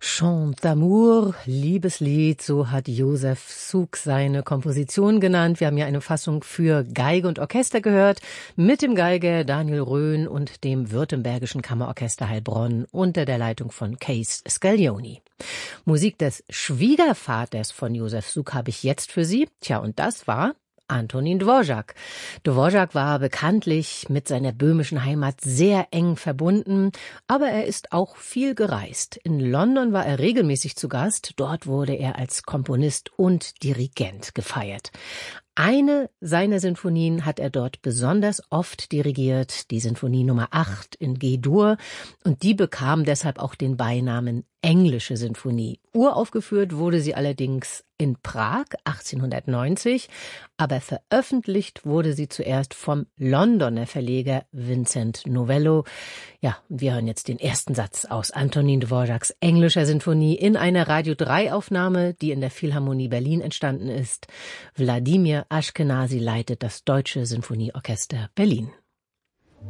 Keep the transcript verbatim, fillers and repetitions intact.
Chant d'amour, Liebeslied, so hat Josef Suk seine Komposition genannt. Wir haben ja eine Fassung für Geige und Orchester gehört, mit dem Geiger Daniel Röhn und dem Württembergischen Kammerorchester Heilbronn unter der Leitung von Cees Scaglioni. Musik des Schwiegervaters von Josef Suk habe ich jetzt für Sie. Tja, und das war Antonín Dvořák. Dvořák war bekanntlich mit seiner böhmischen Heimat sehr eng verbunden, aber er ist auch viel gereist. In London war er regelmäßig zu Gast, dort wurde er als Komponist und Dirigent gefeiert. Eine seiner Sinfonien hat er dort besonders oft dirigiert, die Sinfonie Nummer acht in G-Dur, und die bekam deshalb auch den Beinamen Englische Sinfonie. Uraufgeführt wurde sie allerdings in Prag achtzehnhundertneunzig, aber veröffentlicht wurde sie zuerst vom Londoner Verleger Vincent Novello. Ja, wir hören jetzt den ersten Satz aus Antonín Dvořáks Englischer Sinfonie in einer Radio drei Aufnahme, die in der Philharmonie Berlin entstanden ist. Wladimir Ashkenazy leitet das Deutsche Sinfonieorchester Berlin.